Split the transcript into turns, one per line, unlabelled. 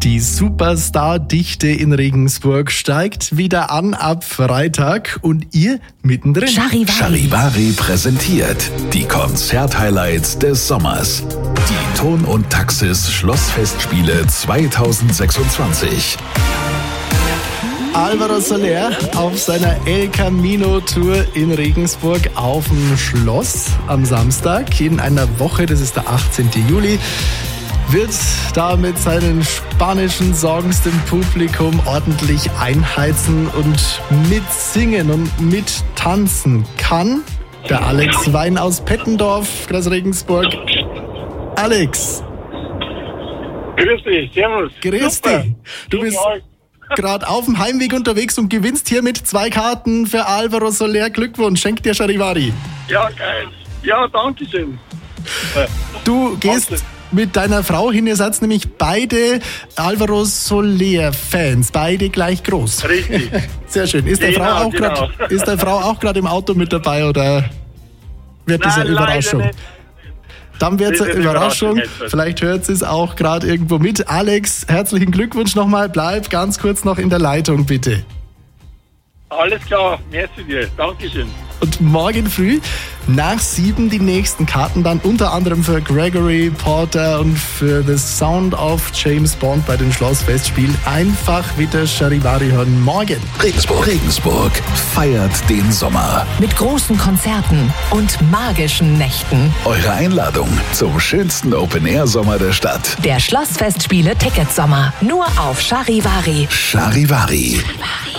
Die Superstar-Dichte in Regensburg steigt wieder an ab Freitag und ihr mittendrin.
Charivari präsentiert die Konzert-Highlights des Sommers. Die Ton und Taxis Schlossfestspiele 2026.
Álvaro Soler auf seiner El Camino Tour in Regensburg auf dem Schloss am Samstag in einer Woche, das ist der 18. Juli, wird da mit seinen spanischen Songs dem Publikum ordentlich einheizen und mitsingen und mittanzen kann der Alex Wein aus Pettendorf, aus Regensburg. Alex.
Grüß dich, servus.
Grüß dich. Du bist gerade auf dem Heimweg unterwegs und gewinnst hiermit 2 Karten für Álvaro Soler. Glückwunsch, schenkt dir Charivari.
Ja, geil. Ja, danke schön.
Du gehst mit deiner Frau hin, ihr seid nämlich beide Álvaro Soler-Fans, beide gleich groß.
Richtig.
Sehr schön. Ist deine Frau auch gerade im Auto mit dabei oder wird das eine Überraschung?
Leider nicht.
Dann wird es eine Überraschung. Vielleicht hört sie es auch gerade irgendwo mit. Alex, herzlichen Glückwunsch nochmal. Bleib ganz kurz noch in der Leitung, bitte.
Alles klar, merci dir. Dankeschön.
Und morgen früh nach 7 die nächsten Karten dann unter anderem für Gregory Porter und für The Sound of James Bond bei den Schlossfestspielen. Einfach wieder Charivari hören morgen.
Regensburg feiert den Sommer.
Mit großen Konzerten und magischen Nächten.
Eure Einladung zum schönsten Open-Air-Sommer der Stadt.
Der Schlossfestspiele Ticketsommer. Nur auf Charivari.
Charivari.